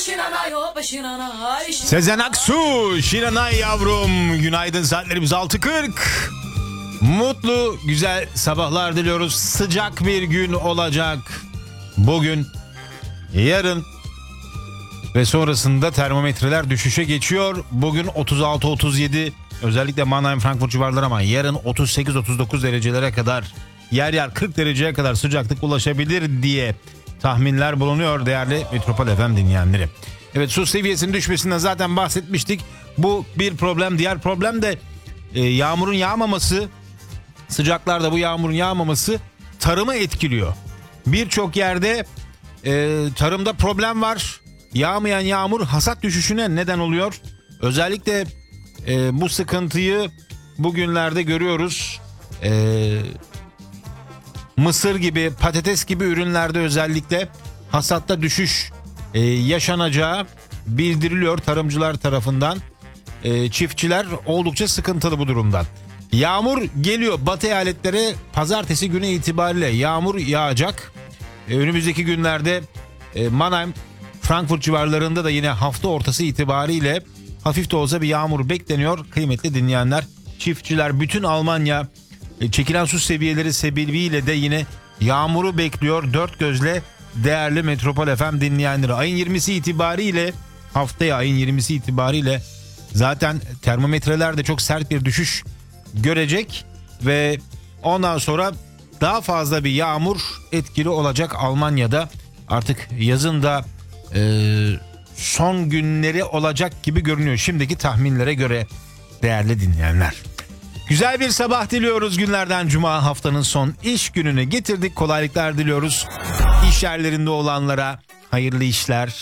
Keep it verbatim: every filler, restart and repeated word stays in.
Sezen Aksu, Şiranay yavrum. Günaydın, saatlerimiz altı kırk. Mutlu, güzel sabahlar diliyoruz. Sıcak bir gün olacak. Bugün, yarın ve sonrasında termometreler düşüşe geçiyor. Bugün otuz altı otuz yedi, özellikle Mannheim, Frankfurt civarları, ama yarın otuz sekiz otuz dokuz derecelere kadar, yer yer kırk dereceye kadar sıcaklık ulaşabilir diye tahminler bulunuyor değerli Metropol F M dinleyenleri. Evet, su seviyesinin düşmesinden zaten bahsetmiştik. Bu bir problem. Diğer problem de e, yağmurun yağmaması, sıcaklarda bu yağmurun yağmaması tarımı etkiliyor. Birçok yerde e, tarımda problem var. Yağmayan yağmur hasat düşüşüne neden oluyor. Özellikle e, bu sıkıntıyı bugünlerde görüyoruz. E, mısır gibi, patates gibi ürünlerde özellikle hasatta düşüş e, yaşanacağı bildiriliyor tarımcılar tarafından. E, çiftçiler oldukça sıkıntılı bu durumdan. Yağmur geliyor. Batı eyaletlere pazartesi günü itibariyle yağmur yağacak. E, önümüzdeki günlerde e, Mannheim, Frankfurt civarlarında da yine hafta ortası itibariyle hafif de olsa bir yağmur bekleniyor. Kıymetli dinleyenler, çiftçiler, bütün Almanya e, çekilen su seviyeleri sebebiyle de yine yağmuru bekliyor. Dört gözle değerli Metropol F M dinleyenleri. Ayın yirmisi itibariyle, haftaya ayın yirmisi itibariyle zaten termometreler de çok sert bir düşüş görecek ve ondan sonra daha fazla bir yağmur etkili olacak Almanya'da. Artık yazın da e, son günleri olacak gibi görünüyor şimdiki tahminlere göre değerli dinleyenler. Güzel bir sabah diliyoruz. Günlerden cuma, haftanın son iş gününü getirdik. Kolaylıklar diliyoruz. İş yerlerinde olanlara hayırlı işler,